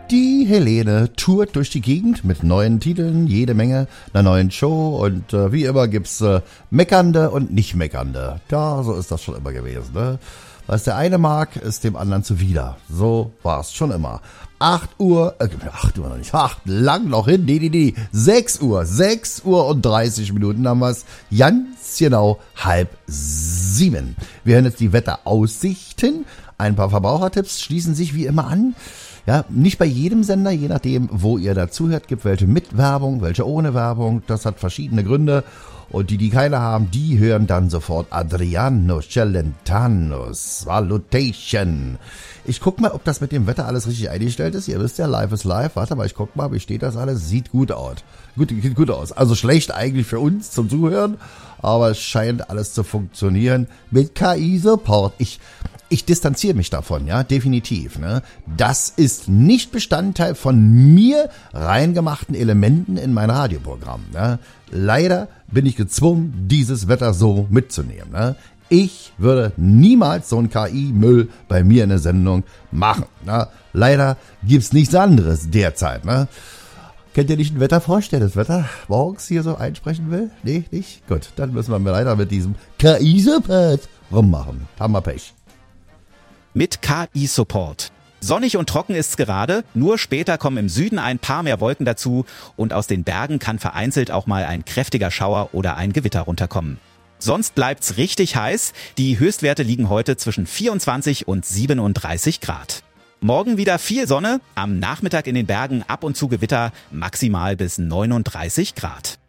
Die Helene tourt durch die Gegend mit neuen Titeln, jede Menge, einer neuen Show und wie immer gibt's Meckernde und Nicht-Meckernde. Ja, so ist das schon immer gewesen, ne? Was der eine mag, ist dem anderen zuwider. So war's schon immer. 8 Uhr noch nicht, lang noch hin, nee, 6 Uhr und 30 Minuten haben wir's, ganz genau 6:30. Wir hören jetzt die Wetteraussichten, ein paar Verbrauchertipps schließen sich wie immer an. Ja, nicht bei jedem Sender, je nachdem, wo ihr dazuhört, gibt welche mit Werbung, welche ohne Werbung, das hat verschiedene Gründe. Und die keine haben, die hören dann sofort Adriano Celentano, Salutation. Ich guck mal, ob das mit dem Wetter alles richtig eingestellt ist. Ihr wisst ja, live ist live. Warte mal, ich guck mal, wie steht das alles? Sieht gut aus. Sieht gut aus. Also schlecht eigentlich für uns zum Zuhören, aber es scheint alles zu funktionieren mit KI-Support. Ich distanziere mich davon, ja, definitiv, ne. Das ist nicht Bestandteil von mir reingemachten Elementen in mein Radioprogramm, ne. Leider bin ich gezwungen, dieses Wetter so mitzunehmen, ne. Ich würde niemals so einen KI-Müll bei mir in der Sendung machen, ne. Leider gibt's nichts anderes derzeit, ne. Kennt ihr nicht ein Wetterfrosch, der das Wetter morgens hier so einsprechen will? Nee, nicht? Gut, dann müssen wir leider mit diesem KI-Support rummachen. Haben wir Pech. Mit KI-Support. Sonnig und trocken ist's gerade, nur später kommen im Süden ein paar mehr Wolken dazu und aus den Bergen kann vereinzelt auch mal ein kräftiger Schauer oder ein Gewitter runterkommen. Sonst bleibt's richtig heiß, die Höchstwerte liegen heute zwischen 24 und 37 Grad. Morgen wieder viel Sonne, am Nachmittag in den Bergen ab und zu Gewitter, maximal bis 39 Grad.